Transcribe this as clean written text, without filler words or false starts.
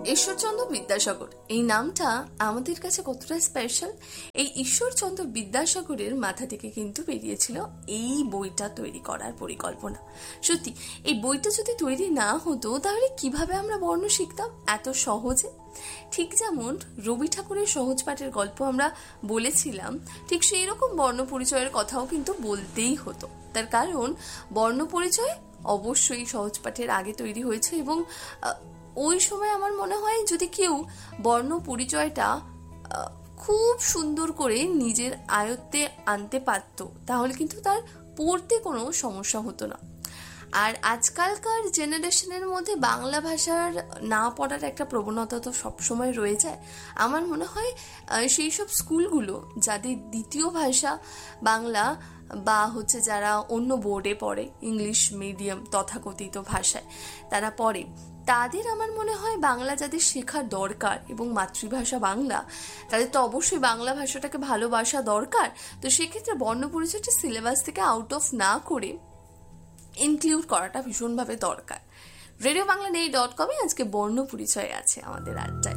ঈশ্বরচন্দ্র বিদ্যাসাগর এই নামটা আমাদের কাছে কতটা স্পেশাল। এই ঈশ্বরচন্দ্র বিদ্যাসাগরের মাথা থেকে কিন্তু বেরিয়েছিল এই বইটা তৈরি করার পরিকল্পনা। সত্যি এই বইটা যদি তৈরি না হতো তাহলে কিভাবে আমরা বর্ণ শিখতাম এত সহজে। ঠিক যেমন রবি ঠাকুরের সহজ পাঠের গল্প আমরা বলেছিলাম, ঠিক সেই রকম বর্ণ পরিচয়ের কথাও কিন্তু বলতেই হতো। তার কারণ বর্ণ পরিচয় অবশ্যই সহজ পাঠের আগে তৈরি হয়েছে এবং ওই সময় আমার মনে হয় যদি কেউ বর্ণ পরিচয়টা খুব সুন্দর করে নিজের আয়ত্তে আনতে পারত তাহলে কিন্তু তার পড়তে কোনো সমস্যা হতো না। আর আজকালকার জেনারেশনের মধ্যে বাংলা ভাষার না পড়ার একটা প্রবণতা তো সবসময় রয়ে যায়। আমার মনে হয় সেই সব স্কুলগুলো যাদের দ্বিতীয় ভাষা বাংলা বা যারা অন্য বোর্ডে পড়ে, ইংলিশ মিডিয়াম তথাকথিত ভাষায় তারা পড়ে, তাদের আমার মনে হয় বাংলা যাদের শেখার দরকার এবং মাতৃভাষা বাংলা, তাদের তো অবশ্যই বাংলা ভাষাটাকে ভালোবাসা দরকার। তো সেক্ষেত্রে বর্ণ পরিচয়টা সিলেবাস থেকে আউট অফ না করে ইনক্লুড করাটা ভীষণভাবে দরকার। রেডিও বাংলা.com আজকে বর্ণ পরিচয় আছে আমাদের আড্ডায়।